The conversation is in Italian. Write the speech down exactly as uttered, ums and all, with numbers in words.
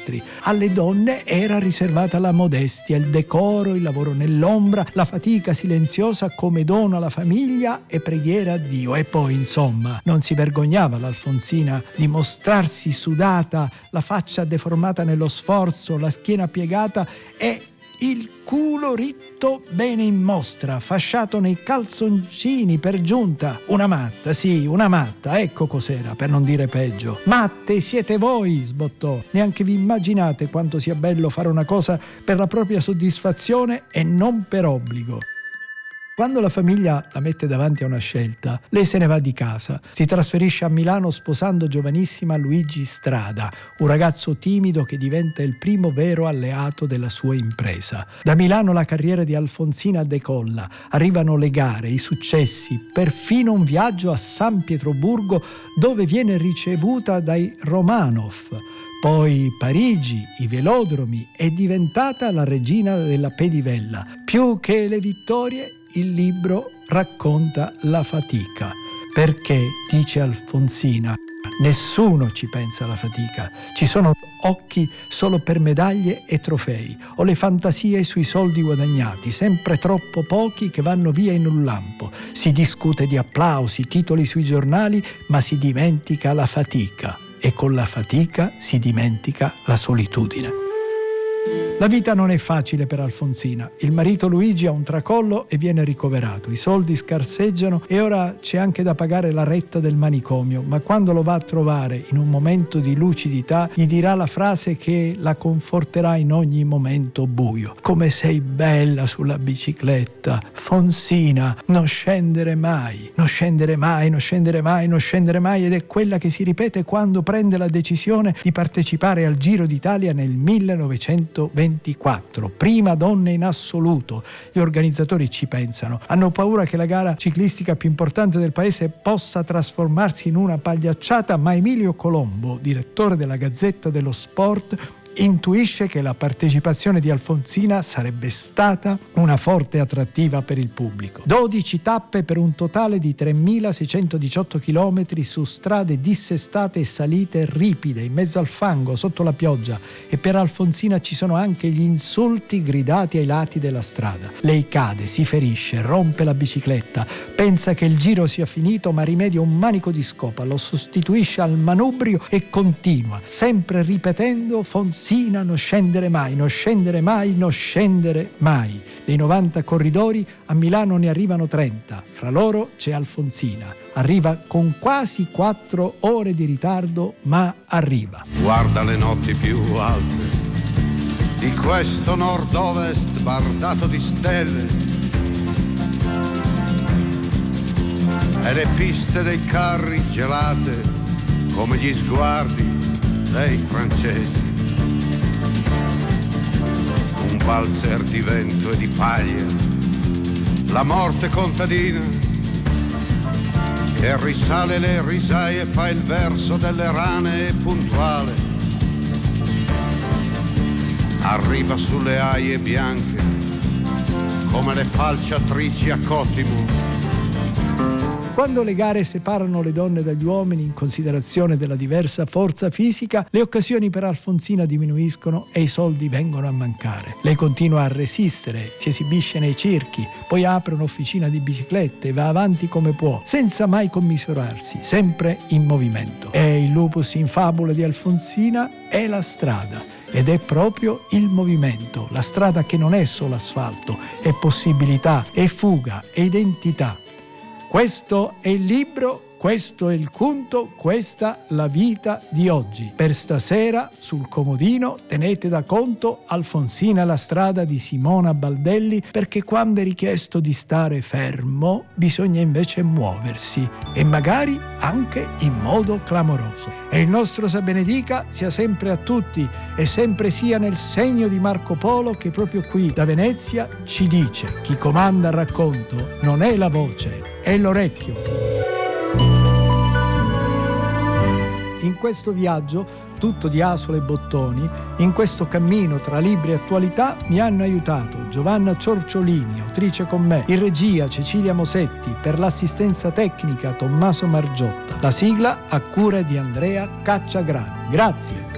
altri. Alle donne era riservata la modestia, il decoro, il lavoro nell'ombra, la fatica silenziosa come dono alla famiglia e preghiera a Dio. E poi, insomma, non si vergognava l'Alfonsina di mostrarsi sudata, la faccia deformata nello sforzo, la schiena piegata e il culo ritto bene in mostra, fasciato nei calzoncini per giunta. Una matta, sì, una matta, ecco cos'era, per non dire peggio. Matte siete voi, sbottò. Neanche vi immaginate quanto sia bello fare una cosa per la propria soddisfazione e non per obbligo. Quando la famiglia la mette davanti a una scelta, lei se ne va di casa. Si trasferisce a Milano sposando giovanissima Luigi Strada, un ragazzo timido che diventa il primo vero alleato della sua impresa. Da Milano la carriera di Alfonsina decolla, arrivano le gare, i successi, perfino un viaggio a San Pietroburgo dove viene ricevuta dai Romanov. Poi Parigi, i velodromi, è diventata la regina della pedivella. Più che le vittorie, il libro racconta la fatica. Perché, dice Alfonsina, nessuno ci pensa alla fatica. Ci sono occhi solo per medaglie e trofei, o le fantasie sui soldi guadagnati, sempre troppo pochi che vanno via in un lampo. Si discute di applausi, titoli sui giornali, ma si dimentica la fatica. E con la fatica si dimentica la solitudine. La vita non è facile per Alfonsina. Il marito Luigi ha un tracollo e viene ricoverato. I soldi scarseggiano e ora c'è anche da pagare la retta del manicomio, ma quando lo va a trovare in un momento di lucidità gli dirà la frase che la conforterà in ogni momento buio. Come sei bella sulla bicicletta, Fonsina, non scendere mai, non scendere mai, non scendere mai, non scendere mai, ed è quella che si ripete quando prende la decisione di partecipare al Giro d'Italia nel millenovecentoventiquattro. Prima donna in assoluto. Gli organizzatori ci pensano, hanno paura che la gara ciclistica più importante del paese possa trasformarsi in una pagliacciata, ma Emilio Colombo, direttore della Gazzetta dello Sport, intuisce che la partecipazione di Alfonsina sarebbe stata una forte attrattiva per il pubblico. dodici tappe per un totale di tremilaseicentodiciotto chilometri su strade dissestate e salite ripide, in mezzo al fango, sotto la pioggia, e per Alfonsina ci sono anche gli insulti gridati ai lati della strada. Lei cade, si ferisce, rompe la bicicletta, pensa che il giro sia finito, ma rimedia un manico di scopa, lo sostituisce al manubrio e continua, sempre ripetendo: Fonsina, non scendere mai, non scendere mai, non scendere mai. Dei novanta corridori a Milano ne arrivano trenta. Fra loro c'è Alfonsina. Arriva con quasi quattro ore di ritardo, ma arriva. Guarda le notti più alte di questo nord-ovest bardato di stelle e le piste dei carri gelate come gli sguardi dei francesi. Un valzer di vento e di paglia, la morte contadina che risale le risaie, fa il verso delle rane puntuale, arriva sulle aie bianche come le falciatrici a Cotimo. Quando le gare separano le donne dagli uomini in considerazione della diversa forza fisica, le occasioni per Alfonsina diminuiscono e i soldi vengono a mancare. Lei continua a resistere, si esibisce nei circhi, poi apre un'officina di biciclette e va avanti come può, senza mai commisurarsi, sempre in movimento. E il lupus in fabula di Alfonsina è la strada. Ed è proprio il movimento, la strada che non è solo asfalto, è possibilità, è fuga, è identità. Questo è il libro, questo è il conto, questa la vita di oggi. Per stasera sul comodino tenete da conto Alfonsina la strada di Simona Baldelli, perché quando è richiesto di stare fermo bisogna invece muoversi e magari anche in modo clamoroso. E il nostro Sa benedica sia sempre a tutti e sempre sia nel segno di Marco Polo, che proprio qui da Venezia ci dice: chi comanda il racconto non è la voce, è l'orecchio. In questo viaggio, tutto di asole e bottoni, in questo cammino tra libri e attualità, mi hanno aiutato Giovanna Ciorciolini, autrice con me, in regia Cecilia Mosetti, per l'assistenza tecnica Tommaso Margiotta. La sigla a cura di Andrea Cacciagrani. Grazie.